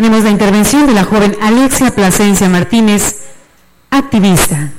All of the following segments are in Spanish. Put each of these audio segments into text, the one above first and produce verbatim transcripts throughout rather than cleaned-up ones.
Tenemos la intervención de la joven Alexia Plasencia Martínez, activista.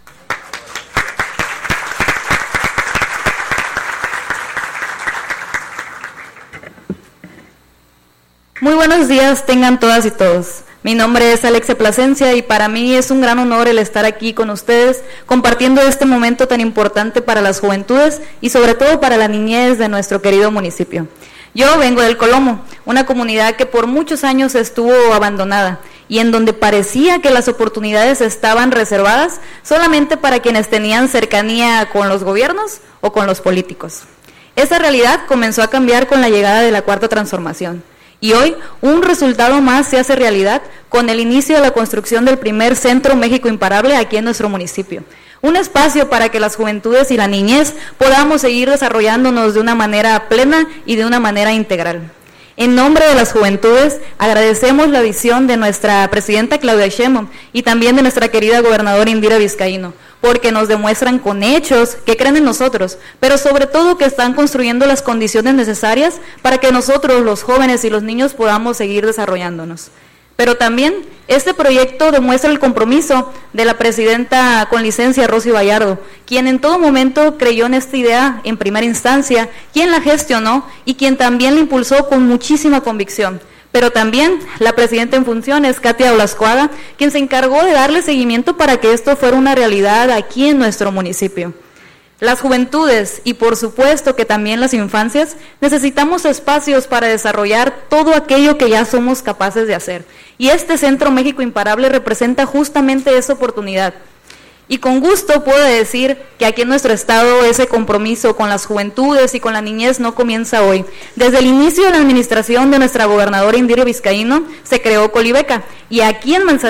Muy buenos días tengan todas y todos. Mi nombre es Alexia Plasencia y para mí es un gran honor el estar aquí con ustedes compartiendo este momento tan importante para las juventudes y sobre todo para la niñez de nuestro querido municipio. Yo vengo del Colomo, una comunidad que por muchos años estuvo abandonada y en donde parecía que las oportunidades estaban reservadas solamente para quienes tenían cercanía con los gobiernos o con los políticos. Esa realidad comenzó a cambiar con la llegada de la Cuarta Transformación. Y hoy un resultado más se hace realidad con el inicio de la construcción del primer Centro México Imparable aquí en nuestro municipio. Un espacio para que las juventudes y la niñez podamos seguir desarrollándonos de una manera plena y de una manera integral. En nombre de las juventudes, agradecemos la visión de nuestra presidenta Claudia Sheinbaum y también de nuestra querida gobernadora Indira Vizcaíno, porque nos demuestran con hechos que creen en nosotros, pero sobre todo que están construyendo las condiciones necesarias para que nosotros, los jóvenes y los niños, podamos seguir desarrollándonos. Pero también este proyecto demuestra el compromiso de la presidenta con licencia Rosy Vallardo, quien en todo momento creyó en esta idea en primera instancia, quien la gestionó y quien también la impulsó con muchísima convicción. Pero también la presidenta en funciones, Katia Blascoaga, quien se encargó de darle seguimiento para que esto fuera una realidad aquí en nuestro municipio. Las juventudes y por supuesto que también las infancias necesitamos espacios para desarrollar todo aquello que ya somos capaces de hacer. Y este Centro México Imparable representa justamente esa oportunidad. Y con gusto puedo decir que aquí en nuestro estado ese compromiso con las juventudes y con la niñez no comienza hoy. Desde el inicio de la administración de nuestra gobernadora Indira Vizcaíno se creó Colibeca y aquí en Manzanillo